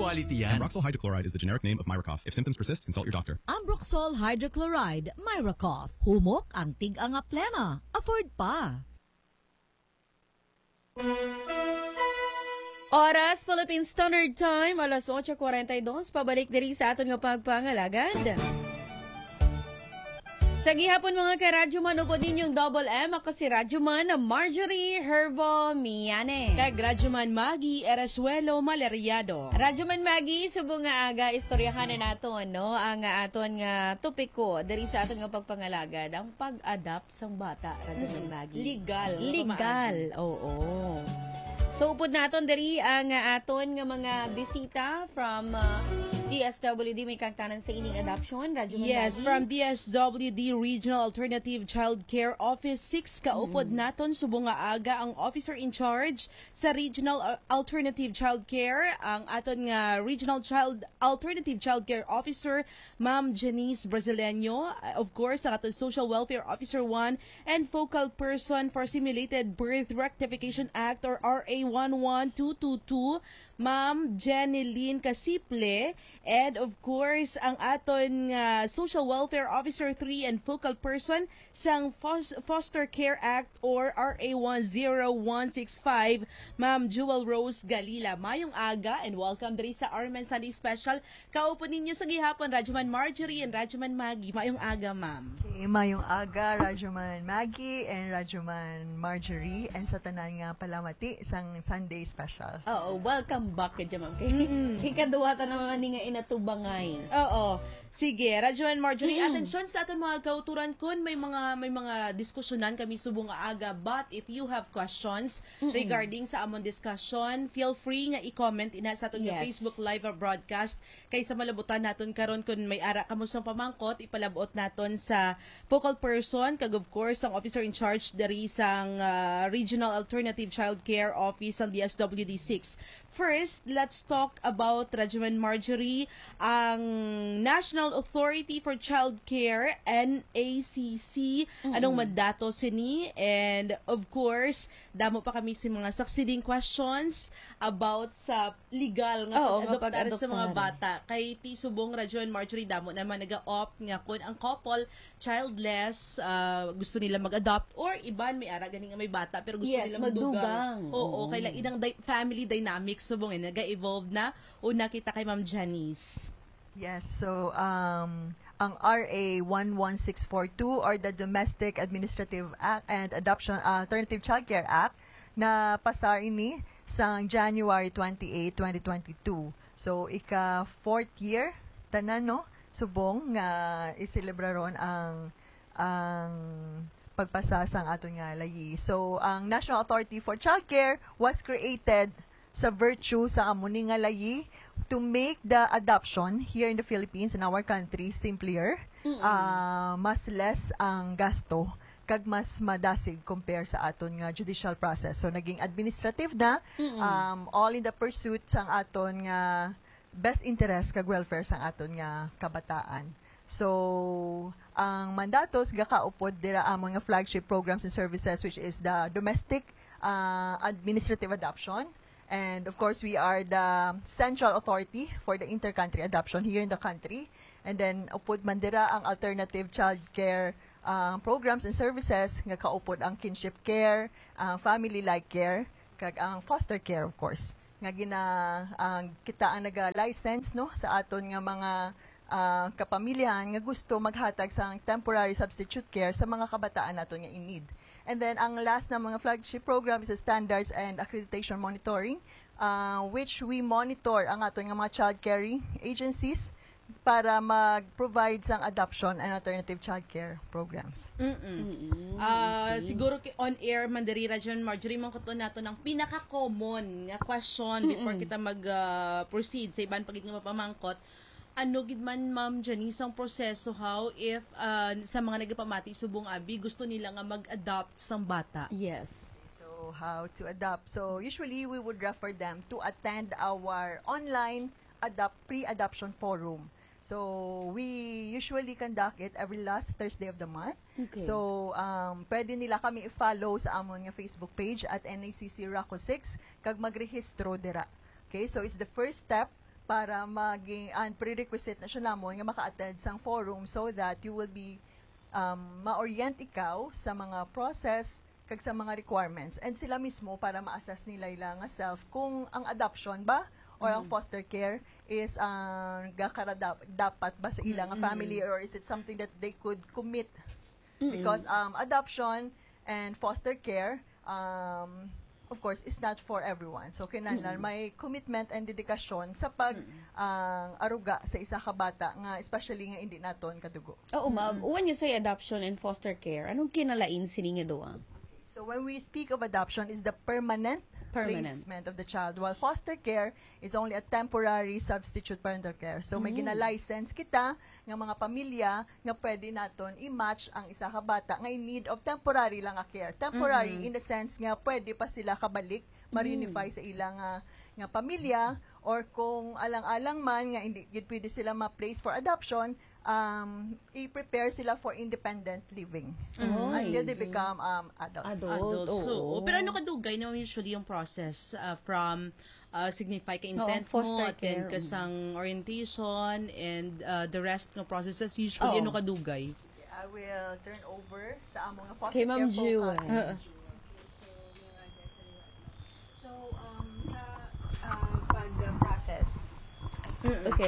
quality yan. Ambroxol hydrochloride is the generic name of Myracough. If symptoms persist, consult your doctor. Ambroxol hydrochloride, Myracough. Humok ang tig-ang plema. Afford pa. Oras, Philippine Standard Time, alas 8:42, pabalik diri sa aton nga pagpangalagad. Sa gihapon mga karadyoman, upod ninyong Double M, ako si Radyoman Marjorie Hervo Miane. Kag Radyoman Maggie Erasuelo Maleriado. Radyoman Maggie, subong nga aga, istoryahan na naton, no? Ang aton nga topiko diri sa aton nga pagpangalagad, ang pag-adapt sang bata, Radyoman Maggie. Legal, oo. So, upod naton diri ang aton nga mga bisita from DSWD, may kagtanan sa ining adoption, Radyoman Yes, Maggie. from DSWD Regional Alternative Child Care Office 6 kaupod naton subong nga aga ang officer in charge sa Regional Alternative Child Care, ang aton nga Regional Alternative Child Care Officer Ma'am Janice Brasileño, of course ang aton Social Welfare Officer 1 and Focal Person for Simulated Birth Rectification Act or RA 11222, Ma'am Jeneline Casiple, and of course ang aton Social Welfare Officer 3 and Focal Person sang Foster Care Act or RA 10165, Ma'am Jewel Rose Galila. Mayong aga and welcome diri sa Armen Sunday Special. Kaupo ninyo sa gihapon, Radyoman Marjorie and Radyoman Maggie. Mayong aga, ma'am. Okay, mayong aga, Radyoman Maggie and Radyoman Marjorie, and sa tanan nga palamati sang Sunday Special. Oo, welcome back ka dyan, ma'am. Ikaduwata naman ni nga inatubangay. Oo. Sige, Radyoman Marjorie, atensyon sa aton mga kauturan kun may mga diskusyonan kami subong nga aga, but if you have questions regarding sa among discussion, feel free nga i-comment ina sa aton nga Facebook live broadcast kay sa malabutan naton karon kun may ara kamo sa pamangkot, ipalabot naton sa focal person kag of course ang officer in charge diri sang Regional Alternative Child Care Office ang DSWD 6. First, let's talk about, Radyoman Marjorie, ang National Authority for Child Care, NACC, anong mandato sini, and of course, damo pa kami sa mga succeeding questions about sa legal nga pag-adoptar sa mga bata. Kay Tisubong, Radyoman Marjorie, damo naman nag-opt nga kung ang couple, childless, gusto nila mag-adopt, or iban may ara ganing may bata, pero gusto nila magdugang. Oo, kailang inang family dynamics subong nag-evolve na. Una kita kay Ma'am Janice. Yes, so ang RA 11642 or the Domestic Administrative Act and Adoption Alternative Child Care Act na pasar ini sa January 28, 2022. So ika 4th year tanan no subong nga iselebra ron ang pagpasa sang aton nga layi. So ang National Authority for Child Care was created sa virtue sa amuni nga layi to make the adoption here in the Philippines, in our country, simpler, mas less ang gasto, kag mas madasig compare sa aton nga judicial process. So naging administrative na, all in the pursuit sang aton nga best interest kag welfare sang aton nga kabataan. So ang mandatos gakaupod dira ang mga flagship programs and services, which is the domestic administrative adoption. And of course, we are the central authority for the inter-country adoption here in the country. And then, upod mandira ang alternative child care programs and services, nga kaupod ang kinship care, family-like care, kag ang foster care, of course. Nga kita ang naga-license no, sa aton nga mga kapamilyahan nga gusto maghatag sa temporary substitute care sa mga kabataan naton nga in need. And then, ang last na mga flagship program is standards and accreditation monitoring, which we monitor ang aton nga mga child caring agencies para mag-provide sang adoption and alternative child care programs. Siguro on air mandiri Radyoman Marjorie man kuton nato ng pinaka-common nga question before kita mag-proceed sa iban pagit nga mapamangkot. Ano gid man Ma'am Janice ang proseso how if sa mga nagapamati subong abi gusto nila nga mag-adopt sang bata? Yes. So how to adopt? So usually we would refer them to attend our online pre-adoption forum. So we usually conduct it every last Thursday of the month. Okay. So pwede nila kami i-follow sa amon nga Facebook page at NACC RACO 6 kag magrehistro dira. Okay, so it's the first step para maging ang prerequisite na siya namon nga maka-attend sang forum so that you will be ma-orient ikaw sa mga process kag sa mga requirements and sila mismo para ma-assess nila ila nga self kung ang adoption ba or ang foster care is dapat ba sa ilang nga family or is it something that they could commit because adoption and foster care of course is not for everyone so kinahanglan may commitment and dedikasyon sa pag aruga sa isa ka bata nga especially nga hindi naton kadugo. Oo, ma'am. When you say adoption and foster care, anong kinalain sini nga duwa? So when we speak of adoption, is the permanent placement of the child, while foster care is only a temporary substitute parental care. So may gina-license kita ng mga pamilya nga pwede naton i-match ang isa ka bata nga in need of temporary lang nga care. Temporary in the sense nga pwede pa sila kabalik, ma-reunify sa ilang nga pamilya or kung alang-alang man nga hindi gid pwede sila ma-place for adoption, i-prepare sila for independent living until they become adults. Adults. So, pero ano kadugay naman usually yung process from signify ka intent mo, attend ka sang orientation, and the rest ng processes usually ano kadugay? I will turn over sa among foster Kay care Ma'am Jewel. So, sa pag-process. Okay.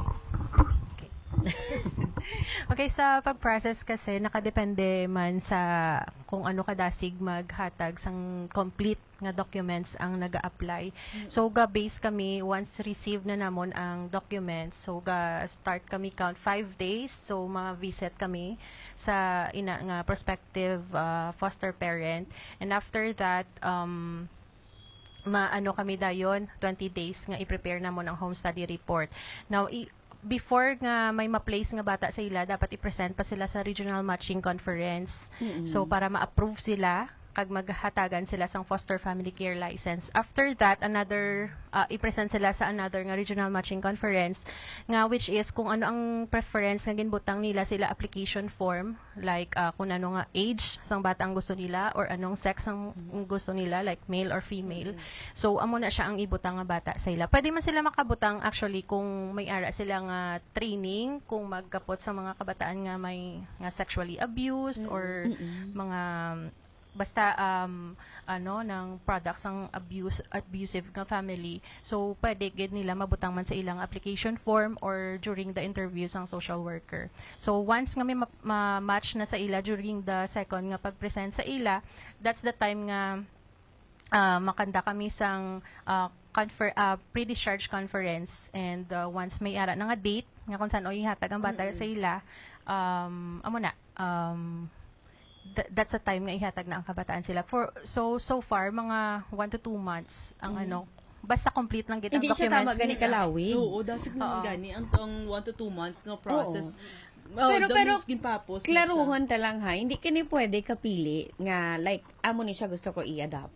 Okay, sa pag-process kasi nakadepende man sa kung ano kadasig maghatag sang complete nga documents ang naga-apply. So ga-base kami once receive na namon ang documents. So ga-start kami count 5 days. So ma-visit kami sa ina nga prospective foster parent, and after that maano kami dayon 20 days nga i-prepare namon ang home study report. Now before nga may ma-place nga bata sa ila, dapat i-present pa sila sa regional matching conference. So para ma-approve sila kag maghatagan sila sang foster family care license. After that, another i-present sila sa another nga regional matching conference nga which is kung ano ang preference nga ginbutang nila sila application form, like kung ano nga age sang bata ang gusto nila or anong sex ang gusto nila, like male or female. So amo na siya ang ibutang nga bata sa ila. Pwede man sila makabutang actually kung may ara sila nga training kung magkapot sa mga kabataan nga may nga sexually abused or mga basta ng products ng abusive nga family. So pwede gid nila mabutang man sa ilang application form or during the interviews ng social worker. So once nga may ma-match na sa ila during the second nga pag-present sa ila, that's the time nga makanda kami sang pre-discharge conference, and once may ara na nga date nga kung saan ihatag ang bata sa ila, amo na that's the time nga ihatag na ang kabataan sila. So far mga 1 to 2 months ang basta complete lang gitang Hindi siya documents. tama gani kalawig. Oo, dasig naman gani ang 1 to 2 months nga process. Pero ginpapos klaruhon ta lang ha, hindi kini pwede kapili nga like amo ni siya gusto ko i-adopt.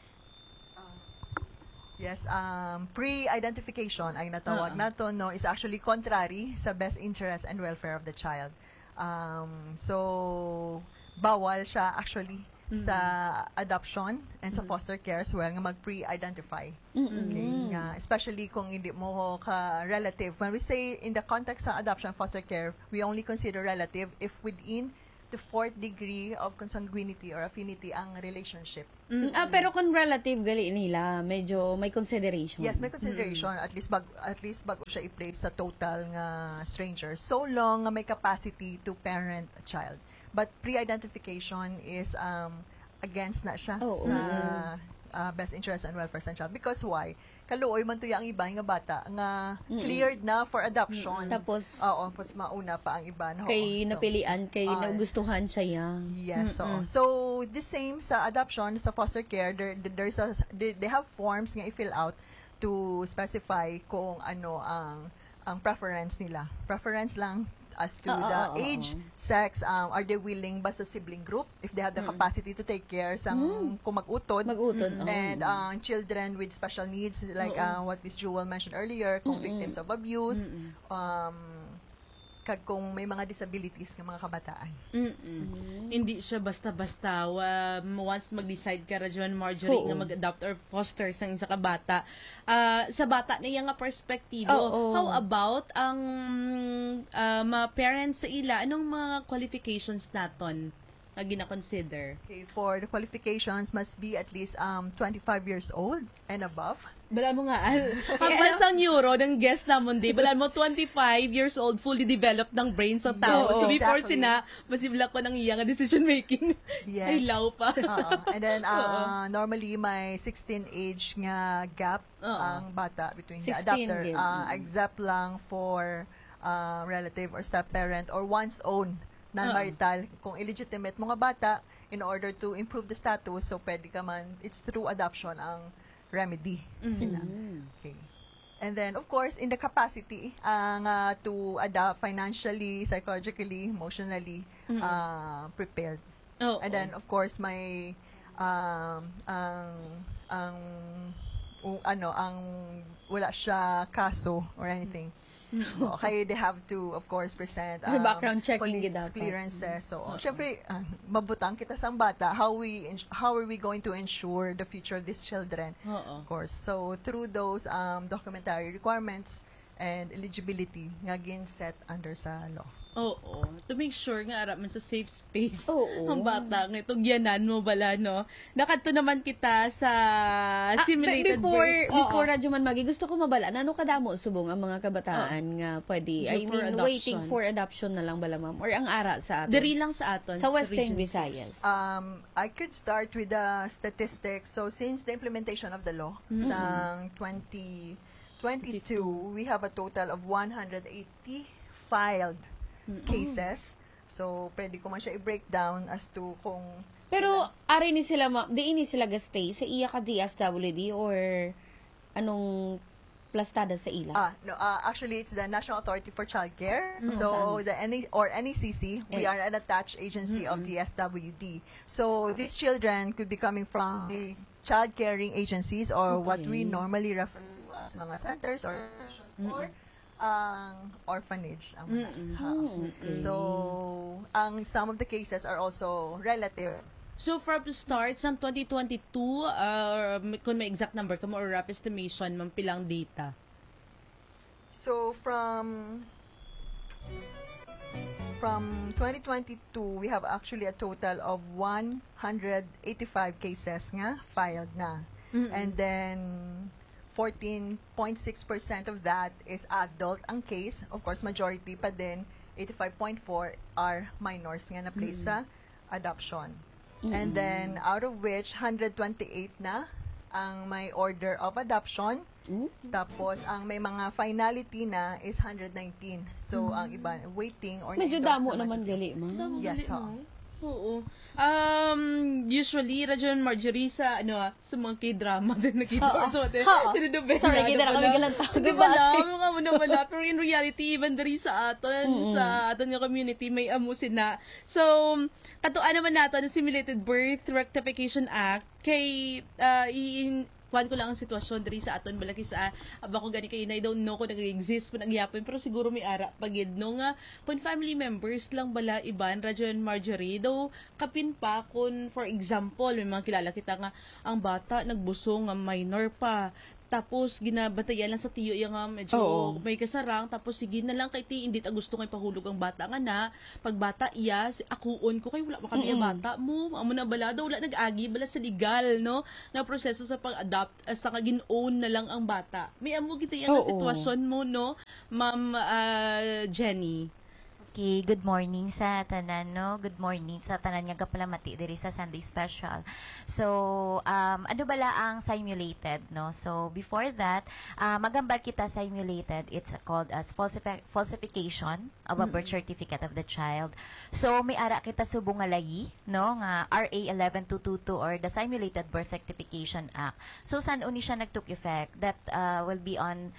Yes, pre-identification ay natawag nato is actually contrary sa best interest and welfare of the child. So bawal siya actually sa adoption and sa foster care as well nga mag-pre-identify. Okay? Especially kung hindi mo ka relative. When we say in the context sa adoption and foster care, we only consider relative if within the 4th degree of consanguinity or affinity ang relationship. Pero kung relative gali nila, medyo may consideration. Yes, may consideration at least bago siya i-place sa total nga stranger. So long nga may capacity to parent a child. But pre-identification is against na siya sa best interest and welfare sa child. Because why? Kaluoy man to yung iba nga bata nga cleared na for adoption. Tapos tapos mauna pa ang iba. No? kay napilian, kay nagustuhan siya. Yes. So the same sa adoption, sa foster care, they have forms nga i-fill out to specify kung ano ang preference nila. Preference lang as to the age, sex, are they willing ba sa sibling group if they have the capacity to take care sa kung mag-utod, and children with special needs like what Miss Jewel mentioned earlier, kung victims of abuse, kag kung may mga disabilities ng mga kabataan. Hindi siya basta-basta. Once mag-decide ka, Rajon Marjorie, Oo. nga mag-adopt or foster sa isa ka bata, sa bata na nga perspektibo, Oo. how about ang mga parents sa ila? Anong mga qualifications naton nga gina-consider? Okay, for the qualifications must be at least 25 years old and above. Bala mo nga, hanggang sa neuro ng guest namon di, bala mo 25 years old, fully developed ng brain sa tao. Yes, So before exactly. sina, masibla ko ng iya nga decision making. Yes. Ay, law pa. And then normally may 16 age nga gap ang bata between the 16 adopter. din. Except lang for relative or step parent or one's own non-marital. Kung illegitimate mga bata, in order to improve the status, so pwede ka man, it's through adoption ang remedy sila. Okay. And then, of course, in the capacity to adapt financially, psychologically, emotionally prepared. Oh, And then, of course, may ang wala siya kaso or anything. Okay, they have to, of course, present Background checking police dapat. clearances. So, syempre, mabutang kita sa bata. How are we going to ensure the future of these children? Of course. So, through those documentary requirements and eligibility nga set under sa law. Oo. To make sure nga arap man sa safe space Oo. ang bata nga itong yanan mo bala, no? Nakadto naman kita sa simulated birth. Before radyo man magi, gusto ko mabala, nano kadamo subong ang mga kabataan nga pwede, Due for adoption. waiting for adoption na lang bala ma'am? Or ang ara sa atin? Diri lang sa aton. Sa Western Region Visayas. 6. I could start with the statistics. So, since the implementation of the law, sa 2022, we have a total of 180 filed cases. So, pwede ko man siya i-breakdown as to kung Pero ari ni sila di ini sila gastay sa iya ka DSWD or anong plastada sa ila? no, actually, it's the National Authority for Child Care. So, the NECC, we are an attached agency of the SWD. So, these children could be coming from the child caring agencies or what we normally refer to as mga centers or orphanage. So, some of the cases are also relative. So, from the start, sa 2022, kung may exact number ka mo or rough estimation, mampilang data? So, from 2022, we have actually a total of 185 cases nga filed na. And then, 14.6% of that is adult ang case. Of course, majority pa din, 85.4 are minors nga na-place sa adoption. And then, out of which, 128 na ang may order of adoption. Tapos, ang may mga finality na is 119. So, ang iba, waiting or Medyo na-endorse damo naman naman sa gali ma'am. Yes, Oo. Usually, Rajon Marjorie sa mga k-drama din nakita ko. So, Sorry, kita na kami galang tao. Di ba lang? Mga mo na wala. Pero in reality, even dari sa aton, sa aton nga community, may amusin na. So, katuan naman nato ang Simulated Birth Rectification Act kay kuhan ko lang ang sitwasyon diri sa aton balaki sa aba ko gani kay I don't know kung nag-exist pa nagyapon pero siguro may ara pagid no nga kung family members lang bala iban Rajon Marjorie though kapin pa kung for example may mga kilala kita nga ang bata nagbusong nga minor pa tapos ginabatayan lang sa tiyo yung medyo may kasarang tapos sige na lang kay ti hindi ta gusto kay pahulog ang bata nga na pag bata iya akuon ko kay wala pa kami ang bata mo amo na bala daw wala nag-agi bala sa legal no na proseso sa pag-adopt as ta gin-own na lang ang bata may amo kita yung sitwasyon mo no ma'am Jenny. Okay, good morning sa tanan, no? Good morning sa tanan nga kapalamati diri sa Sunday Special. So, ano bala ang simulated, no? So, before that, magambal kita simulated. It's called as falsification of a birth certificate of the child. So, may ara kita subong nga layi, no? Nga RA 11222 or the Simulated Birth Rectification Act. So, saan uni siya nagtook effect? That will be on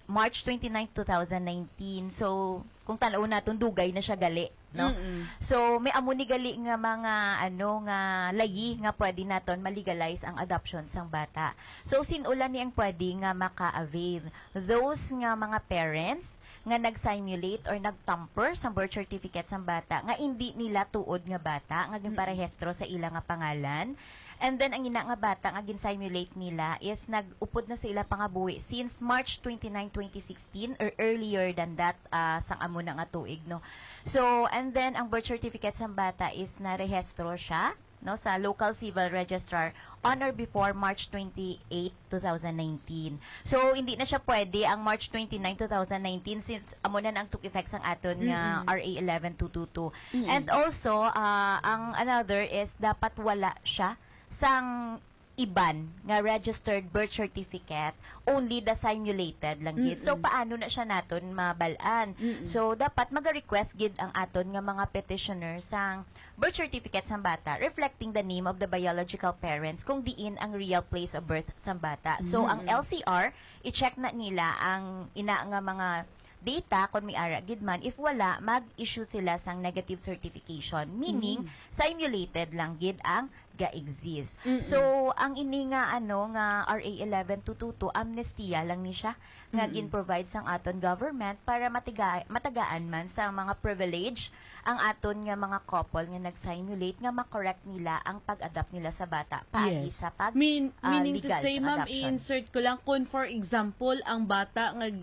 March 29, 2019. So, kung tanaw natin, dugay na siya gali, no? So, may amo ni gali nga mga, nga layi nga pwede naton malegalize ang adoption sang bata. So, sinulan ni ang pwede nga maka-avail. Those nga mga parents nga nag-simulate or nag-tamper sa birth certificate sang bata, nga hindi nila tuod nga bata, nga ginparehistro sa ilang nga pangalan. And then, ang ina nga bata nga gin-simulate nila is nag-upod na sa ila pangabuhi since March 29, 2016 or earlier than that sang amo na nga tuig, no? So, and then, ang birth certificate sa bata is narehistro siya, no, sa local civil registrar on or before March 28, 2019. So, hindi na siya pwede ang March 29, 2019 since amo na ang took effect sang aton nga RA 11222. And also, ang another is dapat wala siya sang iban nga registered birth certificate, only the simulated lang gid. So paano na siya naton mabalaan? So dapat maga-request gid ang aton nga mga petitioner sang birth certificate sang bata reflecting the name of the biological parents kung diin ang real place of birth sang bata. So ang LCR, i-check na nila ang ina nga mga data kung may ara gid man. If wala, mag-issue sila sang negative certification, meaning simulated lang gid ang ga-exist. So, ang ini nga nga RA 11222 amnestia lang ni siya nga gin-provide sang aton government para matagaan man sa mga privilege ang aton nga mga couple nga nag-simulate nga ma-correct nila ang pag-adopt nila sa bata paagi sa pag Meaning to legal say, sa ma'am, adoption. i-insert ko lang kung for example, ang bata nga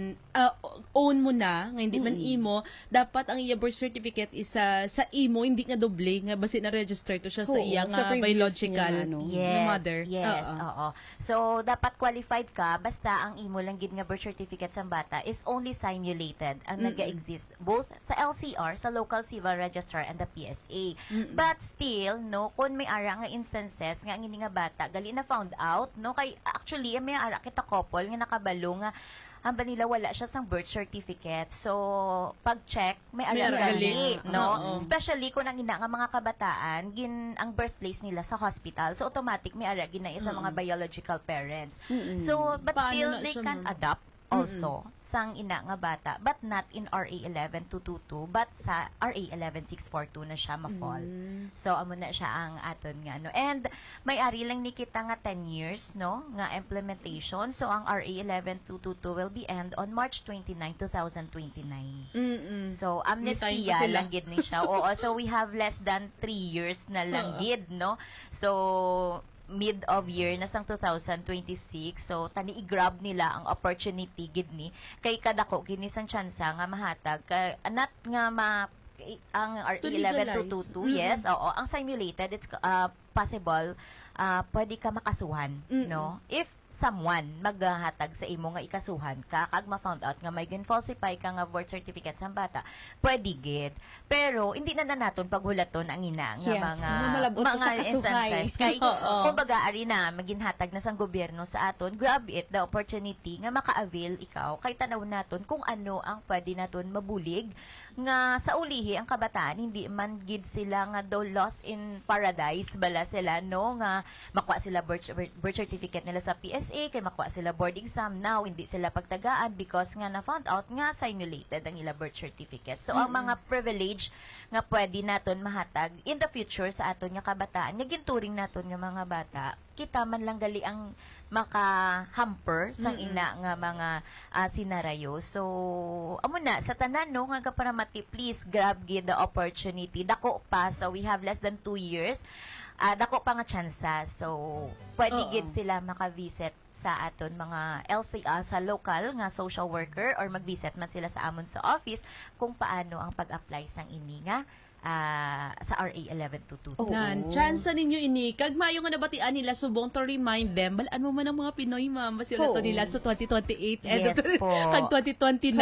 own mo na, nga hindi man imo, dapat ang iya birth certificate isa sa imo, hindi nga doble, nga basi na register to siya sa Oo, iya sa nga previous biological niya, Yes, mother. yes, oo. So, dapat qualified ka, basta ang imo lang gid nga birth certificate sa bata is only simulated ang nag-exist both sa LCR, sa local civil registrar and the PSA. But still, no, kung may ara nga instances nga ang ini nga bata gali na found out, no, kay actually may ara kita couple nga nakabalo nga ang nila wala siya sang birth certificate. So, pag-check, may ara gali, no? Especially kung ang ina nga mga kabataan, ang birthplace nila sa hospital. So, automatic may ara gina sa mga biological parents. So, but Paano still, na they siya, can ma'am? adopt also sang ina nga bata, but not in RA 11222, but sa RA 11642 na siya ma-fall. So, amo na siya ang aton nga, no? And, may-ari lang ni kita nga 10 years, no, nga implementation. So, ang RA 11222 will be end on March 29, 2029. So, May time pa amnestia sila. lang gid ni siya. Oo, so we have less than 3 years na lang gid, no? So, mid of year na sang 2026, so tani i-grab nila ang opportunity gid ni kay kadako kini sang tsansa nga mahatag kay anat nga ang To RE11222, yes, oo, ang simulated it's possible pwede ka makasuhan, no, if someone maghahatag sa imo nga ikasuhan ka kag ma-found out nga may gin-falsify ka nga birth certificate sa bata, pwede gid. Pero hindi na naton paghulaton ang ina nga Yes, nga malabot pa sa kasuhay. instances kay Oo. kumbaga ari na maginhatag na sang gobyerno sa aton, grab it the opportunity nga maka-avail ikaw kay tanaw naton kung ano ang pwede naton mabulig nga sa ulihi ang kabataan hindi man gid sila nga do lost in paradise bala sila, no, nga makuha sila birth certificate nila sa PSA kay makuha sila board exam, now hindi sila pagtagaan because nga na found out nga simulated ang ila birth certificate. So ang mga privilege nga pwede naton mahatag in the future sa aton nga kabataan nga ginturing naton nga mga bata, kita man lang gali ang maka-hamper sang ina nga mga sinarayo. So, amo na, sa tanan, no, nga kaparamati, please grab gid the opportunity. Dako pa, so we have less than 2 years. Dako pa nga tsansa. So, pwede gid sila maka-visit sa aton mga LCA sa local nga social worker or mag-visit man sila sa amon sa office kung paano ang pag-apply sang ini nga sa RA 11222. Nan, chance na ninyo ini. Kag mayo nga nabatian nila subong to remind them, balaan mo man ang mga Pinoy, ma'am. Basi to nila sa 2028. Yes po. Kag 2029.